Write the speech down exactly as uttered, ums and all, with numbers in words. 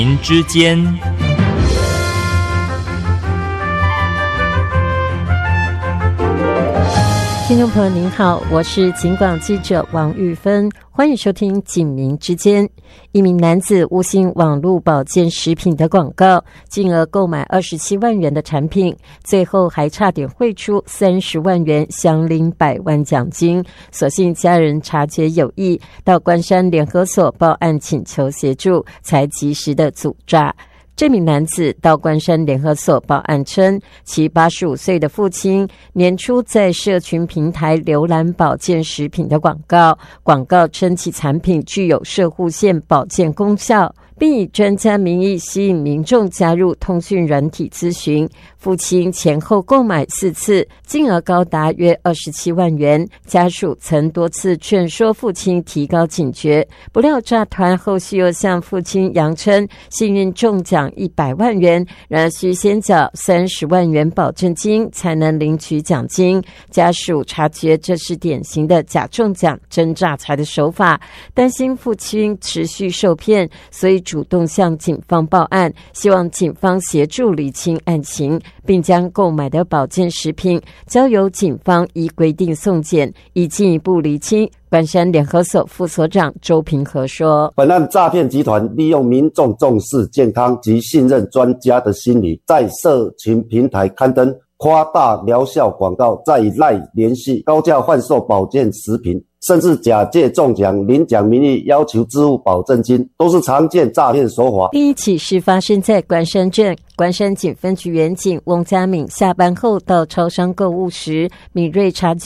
您之间。 听众朋友您好，我是警广记者王玉芬，欢迎收听警民之间。一名男子误信网络保健食品的广告，进而购买二十七万元的产品，最后还差点汇出三十万元，相领百万奖金。所幸家人察觉有异，到关山联合所报案请求协助，才及时的阻诈。这名男子到关山联合所报案称，其八十五岁的父亲年初在社群平台浏览保健食品的广告，广告称其产品具有摄护腺保健功效，并以专家名义吸引民众加入通讯软体咨询。父亲前后购买四次，金额高达约二十七万元。家属曾多次劝说父亲提高警觉，不料诈团后续又向父亲扬称幸运中奖一百万元，然而需先缴三十万元保证金才能领取奖金。家属察觉这是典型的假中奖真诈财的手法，担心父亲持续受骗，所以主动向警方报案，希望警方协助厘清案情，并将购买的保健食品交由警方依规定送检，以进一步厘清。关山联合所副所长周平和说， 本案诈骗集团利用民众重视健康及信任专家的心理，在社群平台刊登夸大疗效广告，再以 LINE 联系，高价贩售保健食品，甚至假借中奖领奖名义要求支付保证金，都是常见诈骗手法。 另一起事发生在关山镇，关山警分局员警翁家敏下班后到超商购物时，敏锐察觉